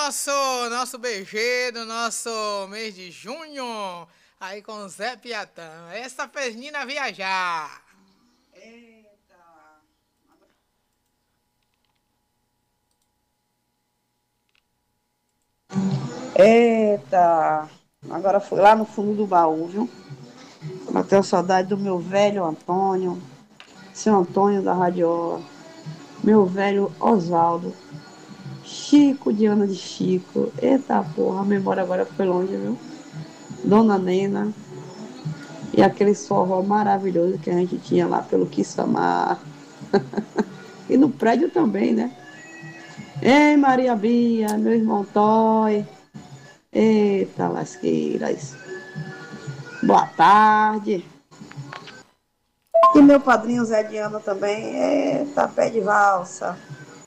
nosso BG do nosso mês de junho, aí com o Zé Piatã. Essa fez Nina viajar. Eita, agora fui lá no fundo do baú, viu? Bateu saudade do meu velho Antônio, seu Antônio da Radiola, meu velho Oswaldo, Chico de Ana de Chico. Eita porra, a memória agora foi longe, viu? Dona Nena e aquele forró maravilhoso que a gente tinha lá pelo Quissamar. E no prédio também, né? Ei, Maria Bia, meu irmão Toy. Eita, lasqueiras. Boa tarde. E meu padrinho Zé de Ana também. Eita, pé de valsa.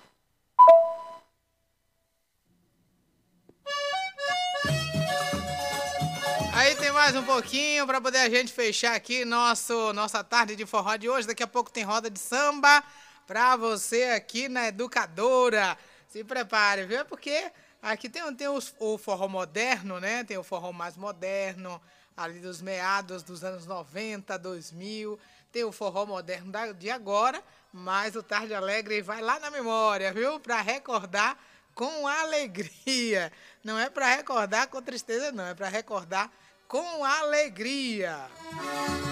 Aí tem mais um pouquinho para poder a gente fechar aqui nossa tarde de forró de hoje. Daqui a pouco tem roda de samba para você aqui na Educadora. Se prepare, viu? Porque aqui tem o forró moderno, né? Tem o forró mais moderno, ali dos meados dos anos 90, 2000. Tem o forró moderno de agora, mas o Tarde Alegre vai lá na memória, viu? Para recordar com alegria. Não é para recordar com tristeza, não. É para recordar com alegria.